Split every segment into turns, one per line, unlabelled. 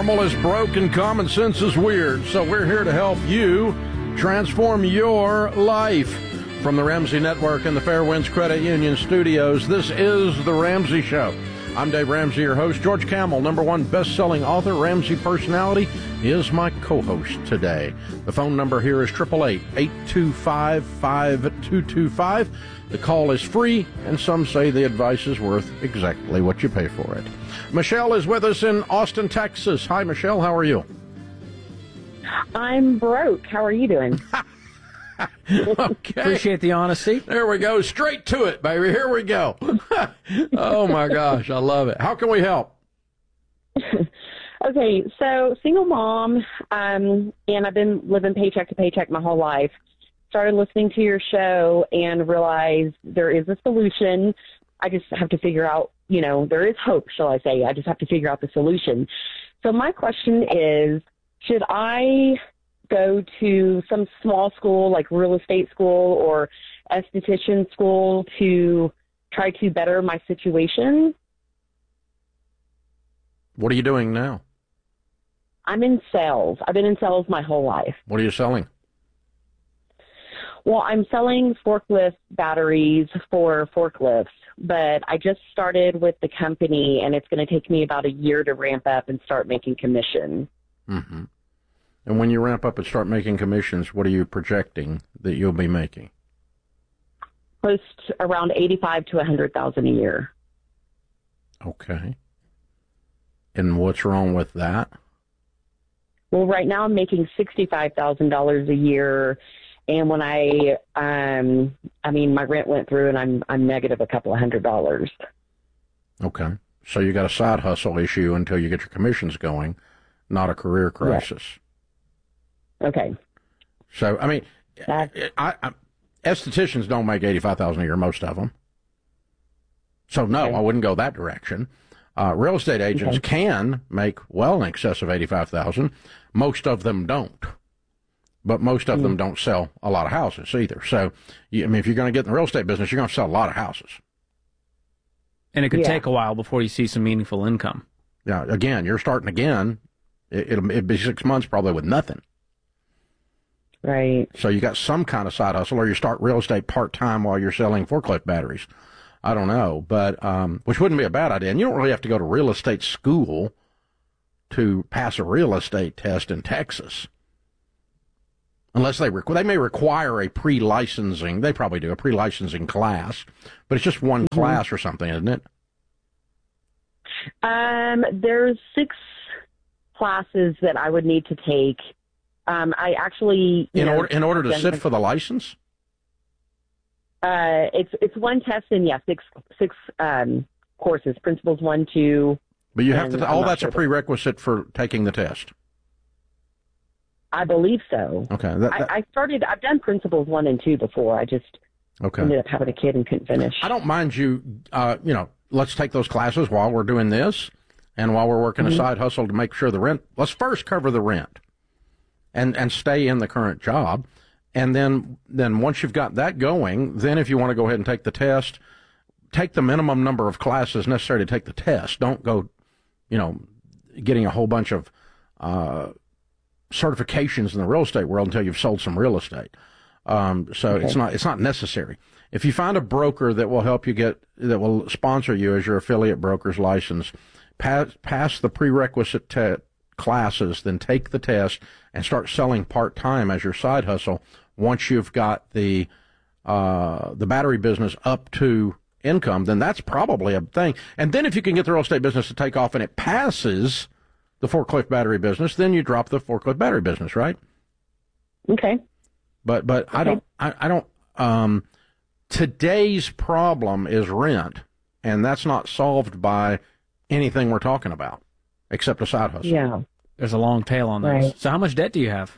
Normal is broke and common sense is weird. So we're here to help you transform your life. From the Ramsey Network and the Fairwinds Credit Union Studios, this is The Ramsey Show. I'm Dave Ramsey, your host. George Kamel, #1 best-selling author, Ramsey personality, is my co-host today. The phone number here is 888-825-5225. The call is free, and some say the advice is worth exactly what you pay for it. Michelle is with us in Austin, Texas. Hi, Michelle. How are you?
I'm broke. How are you doing?
Okay.
Appreciate the honesty.
There we go. Straight to it, baby. Here we go. Oh, my gosh. I love it. How can we help?
Okay, so single mom, and I've been living paycheck to paycheck my whole life. Started listening to your show and realized there is a solution. I just have to figure out, there is hope, shall I say. I just have to figure out the solution. So my question is, should I go to some small school like real estate school or esthetician school to try to better my situation?
What are you doing now?
I'm in sales. I've been in sales my whole life.
What are you selling?
Well, I'm selling forklift batteries for forklifts, but I just started with the company, and it's going to take me about a year to ramp up and start making commission.
Mm-hmm. And when you ramp up and start making commissions, what are you projecting that you'll be making?
Close to around $85,000 to $100,000 a year.
Okay. And what's wrong with that?
Well, right now I'm making $65,000 a year, and when my rent went through, and I'm negative a couple of $100.
Okay. So you got a side hustle issue until you get your commissions going, not a career crisis.
Yes. Okay.
So, estheticians don't make $85,000 a year, most of them. So, no,
Okay.
I wouldn't go that direction. Real estate agents can make well in excess of $85,000. Most of them don't. But most of them don't sell a lot of houses either. So, if you're going to get in the real estate business, you're going to sell a lot of houses.
And it could take a while before you see some meaningful income.
Yeah, again, you're starting again. It'll be 6 months probably with nothing.
Right.
So you got some kind of side hustle, or you start real estate part-time while you're selling forklift batteries. I don't know, but which wouldn't be a bad idea. And you don't really have to go to real estate school to pass a real estate test in Texas. Unless they may require a pre-licensing. They probably do, a pre-licensing class. But it's just one class or something, isn't it?
There's 6 classes that I would need to take. I actually,
in order to sit for the license.
It's one test and six courses, principles 1, 2.
But you have to. All that's a prerequisite for taking the test.
I believe so.
Okay.
I've done principles 1 and 2 before. I just ended up having a kid and couldn't finish.
I don't mind you. Let's take those classes while we're doing this, and while we're working a side hustle to make sure the rent. Let's first cover the rent. And stay in the current job. And then once you've got that going, then if you want to go ahead and take the test, take the minimum number of classes necessary to take the test. Don't go, getting a whole bunch of certifications in the real estate world until you've sold some real estate. It's not necessary. If you find a broker that will help you that will sponsor you as your affiliate broker's license, pass the prerequisite classes, then take the test and start selling part-time as your side hustle. Once you've got the battery business up to income, then that's probably a thing. And then if you can get the real estate business to take off and it passes the forklift battery business, then you drop the forklift battery business, right?
Okay.
But okay. I don't today's problem is rent, and that's not solved by anything we're talking about. Except a side hustle.
Yeah.
There's a long tail on those. Right. So how much debt do you have?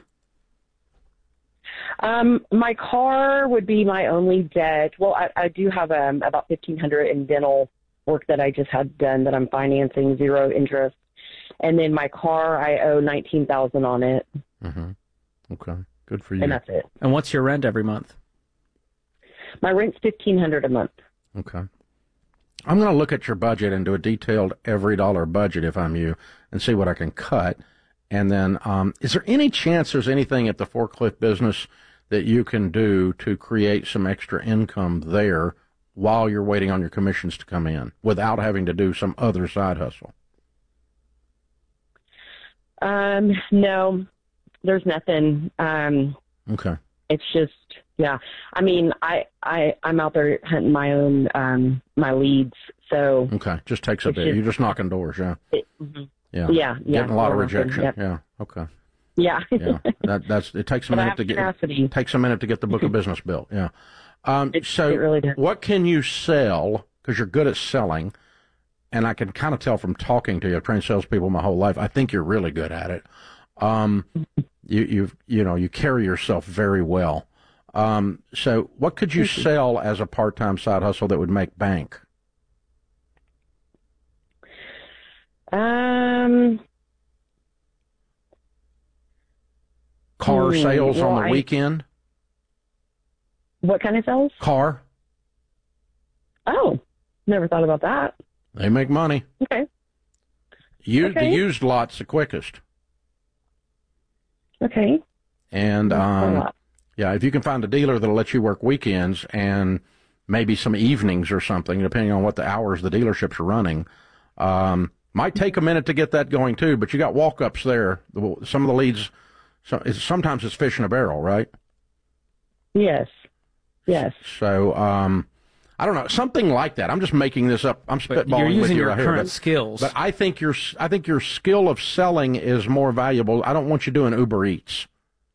My car would be my only debt. Well, I do have about $1,500 in dental work that I just had done that I'm financing, 0 interest. And then my car, I owe $19,000 on it.
Mm-hmm. Okay. Good for you.
And that's it.
And what's your rent every month?
My rent's $1,500 a month.
Okay. I'm going to look at your budget and do a detailed every dollar budget if I'm you and see what I can cut. And then, is there any chance there's anything at the forklift business that you can do to create some extra income there while you're waiting on your commissions to come in without having to do some other side hustle?
No, there's nothing.
Okay.
It's just, yeah. I mean, I'm out there hunting my own, my leads. So.
Okay. Just takes a bit. You're just knocking doors. Yeah. Yeah.
Yeah.
Getting a lot of rejection. Yep. Yeah. Okay.
Yeah.
Yeah. It takes a minute to get, takes a minute to get the book of business built. Yeah. So
it really does. What
can you sell? Because you're good at selling. And I can kind of tell from talking to you. I've trained salespeople my whole life. I think you're really good at it. You carry yourself very well. So what could you sell as a part-time side hustle that would make bank? Car sales on the weekend?
What kind of sales?
Car.
Oh, never thought about that.
They make money.
Okay.
The used lot's the quickest.
Okay.
And yeah, if you can find a dealer that'll let you work weekends and maybe some evenings or something, depending on what the hours the dealerships are running, might take a minute to get that going too. But you got walk-ups there. Some of the leads, sometimes it's fish in a barrel, right?
Yes. Yes.
So I don't know, something like that. I'm just making this up. I'm spitballing with you.
You're using your
right
current
here,
skills.
But I think your skill of selling is more valuable. I don't want you doing Uber Eats.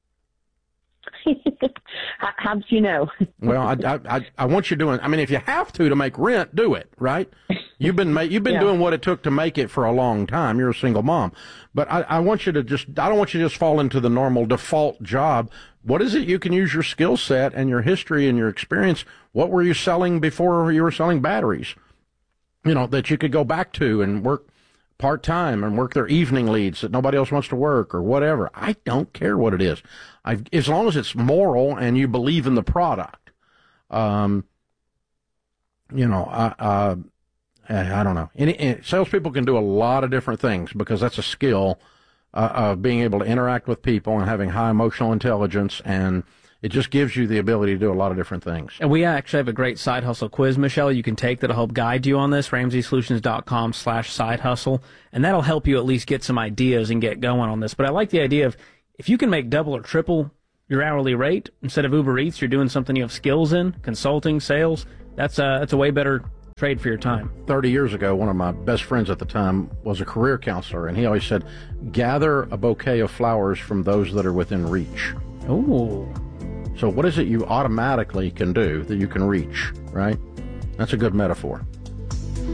How did you know?
Well, I want you doing. I mean, if you have to make rent, do it. Right? You've been doing what it took to make it for a long time. You're a single mom, but I want you to I don't want you to just fall into the normal default job. What is it you can use your skill set and your history and your experience? What were you selling before you were selling batteries? That you could go back to and work part-time and work their evening leads that nobody else wants to work or whatever. I don't care what it is. As long as it's moral and you believe in the product. I don't know. Salespeople can do a lot of different things because that's a skill of being able to interact with people and having high emotional intelligence, and it just gives you the ability to do a lot of different things.
And we actually have a great side hustle quiz, Michelle, you can take that'll help guide you on this, RamseySolutions.com/side hustle, and that'll help you at least get some ideas and get going on this. But I like the idea of if you can make double or triple your hourly rate, instead of Uber Eats, you're doing something you have skills in, consulting, sales, that's a way better trade for your time.
30 years ago, one of my best friends at the time was a career counselor, and he always said, gather a bouquet of flowers from those that are within reach.
Oh.
So what is it you automatically can do that you can reach, right? That's a good metaphor.